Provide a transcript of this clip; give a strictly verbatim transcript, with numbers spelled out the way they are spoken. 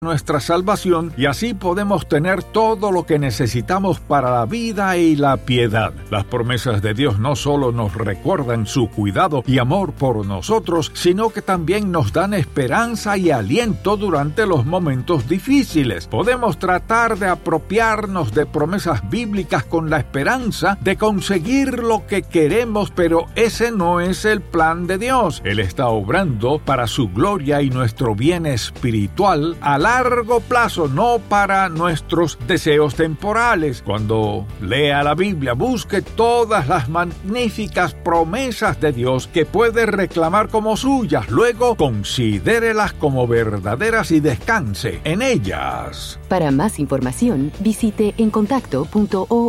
nuestra salvación y así podemos tener todo lo que necesitamos para la vida y la piedad. Las promesas de Dios no solo nos recuerdan su cuidado y amor por nosotros, sino que también nos dan esperanza y aliento durante los momentos difíciles. Podemos tratar de apropiarnos de promesas bíblicas con la esperanza de conseguir lo que queremos, pero ese no es el plan de Dios. Él está obrando para su gloria y nuestro bien espiritual a largo plazo, no para nuestros deseos temporales. Cuando lea la Biblia, busque todas las magníficas promesas de Dios que puede reclamar como suyas. Luego, considérelas como verdaderas y descanse en ellas. Para más información, visite encontacto punto org.